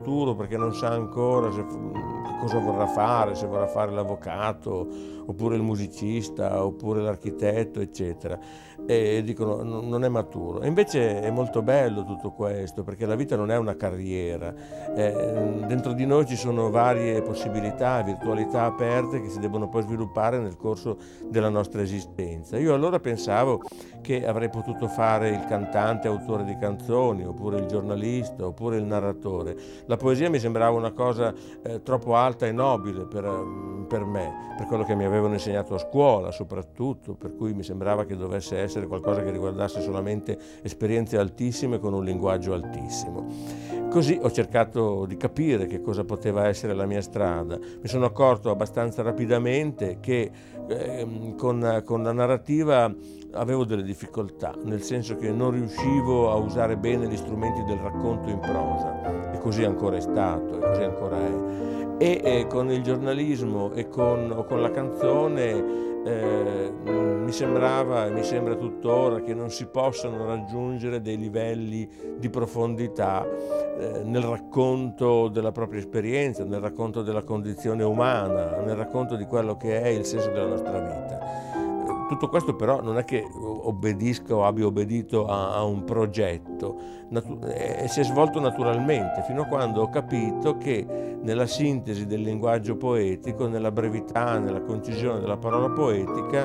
futuro perché non sa ancora cosa vorrà fare, se vorrà fare l'avvocato oppure il musicista oppure l'architetto, eccetera, e dicono non è maturo. E invece è molto bello tutto questo, perché la vita non è una carriera, dentro di noi ci sono varie possibilità, virtualità aperte che si debbono poi sviluppare nel corso della nostra esistenza. Io allora pensavo che avrei potuto fare il cantante, autore di canzoni, oppure il giornalista, oppure il narratore. La poesia mi sembrava una cosa troppo alta e nobile per me, per quello che mi avevano insegnato a scuola soprattutto, per cui mi sembrava che dovesse essere qualcosa che riguardasse solamente esperienze altissime con un linguaggio altissimo. Così ho cercato di capire che cosa poteva essere la mia strada. Mi sono accorto abbastanza rapidamente che con la narrativa avevo delle difficoltà, nel senso che non riuscivo a usare bene gli strumenti del racconto in prosa, e così ancora è stato, e così ancora è. E con il giornalismo o con la canzone mi sembrava e mi sembra tuttora che non si possano raggiungere dei livelli di profondità nel racconto della propria esperienza, nel racconto della condizione umana, nel racconto di quello che è il senso della nostra vita. Tutto questo però non è che obbedisca o abbia obbedito a un progetto, si è svolto naturalmente, fino a quando ho capito che nella sintesi del linguaggio poetico, nella brevità, nella concisione della parola poetica,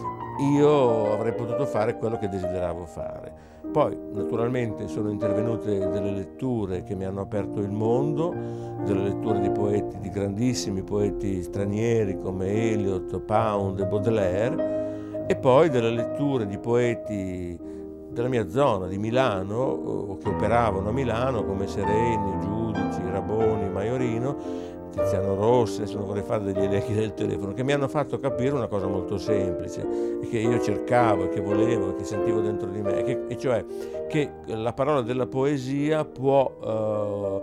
io avrei potuto fare quello che desideravo fare. Poi naturalmente sono intervenute delle letture che mi hanno aperto il mondo, delle letture di poeti, di grandissimi poeti stranieri come Eliot, Pound e Baudelaire, e poi delle letture di poeti della mia zona, di Milano, o che operavano a Milano, come Sereni, Giudici, Raboni, Maiorino, Tiziano Rossi, adesso non vorrei fare degli elenchi del telefono, che mi hanno fatto capire una cosa molto semplice, e che io cercavo, e che volevo, e che sentivo dentro di me, e cioè che la parola della poesia può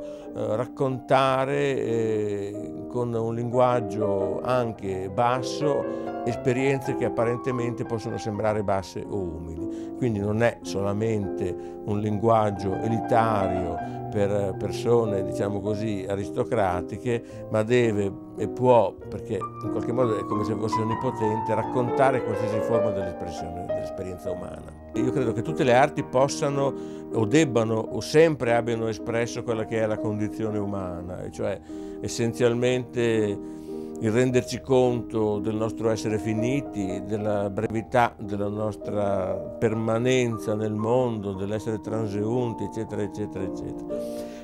raccontare con un linguaggio anche basso esperienze che apparentemente possono sembrare basse o umili. Quindi non è solamente un linguaggio elitario per persone, diciamo così, aristocratiche, ma deve e può, perché in qualche modo è come se fosse onnipotente, raccontare qualsiasi forma dell'espressione, dell'esperienza umana. Io credo che tutte le arti possano o debbano o sempre abbiano espresso quella che è la condizione umana, e cioè essenzialmente il renderci conto del nostro essere finiti, della brevità della nostra permanenza nel mondo, dell'essere transeunti, eccetera, eccetera, eccetera.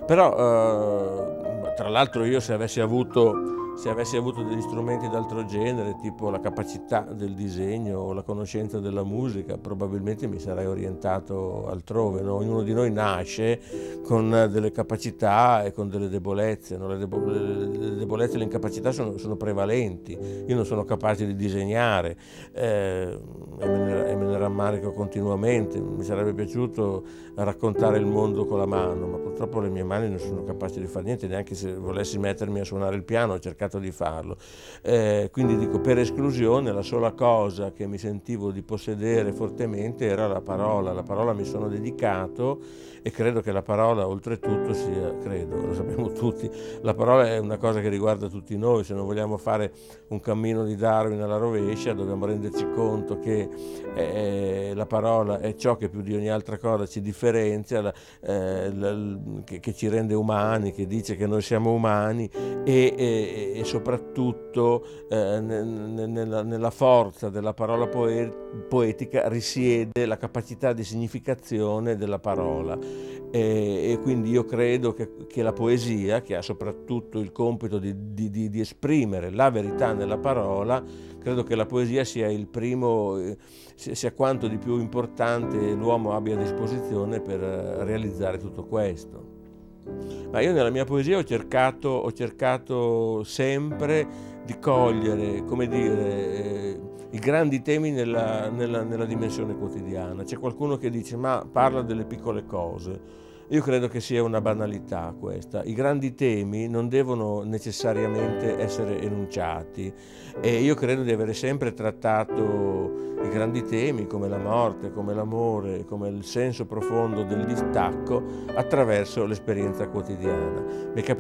Però, tra l'altro, io se avessi avuto degli strumenti d'altro genere, tipo la capacità del disegno o la conoscenza della musica, probabilmente mi sarei orientato altrove, no? Ognuno di noi nasce con delle capacità e con delle debolezze, no? Le debolezze e le incapacità sono prevalenti. Io non sono capace di disegnare e me ne rammarico continuamente. Mi sarebbe piaciuto raccontare il mondo con la mano, ma purtroppo le mie mani non sono capaci di fare niente, neanche se volessi mettermi a suonare il piano ho cercato di farlo. Quindi dico, per esclusione, la sola cosa che mi sentivo di possedere fortemente era la parola mi sono dedicato, e credo che la parola oltretutto sia, credo, lo sappiamo tutti, la parola è una cosa che riguarda tutti noi. Se non vogliamo fare un cammino di Darwin alla rovescia, dobbiamo renderci conto che la parola è ciò che più di ogni altra cosa ci differenzia, che ci rende umani, che dice che noi siamo umani, e soprattutto nella forza della parola poetica risiede la capacità di significazione della parola. E quindi io credo che la poesia, che ha soprattutto il compito di esprimere la verità nella parola, credo che la poesia sia il primo, sia quanto di più importante l'uomo abbia a disposizione per realizzare tutto questo. Ma io nella mia poesia ho cercato sempre di cogliere, come dire, i grandi temi nella dimensione quotidiana. C'è qualcuno che dice: ma parla delle piccole cose. Io credo che sia una banalità questa. I grandi temi non devono necessariamente essere enunciati, e io credo di avere sempre trattato i grandi temi come la morte, come l'amore, come il senso profondo del distacco attraverso l'esperienza quotidiana. Mi è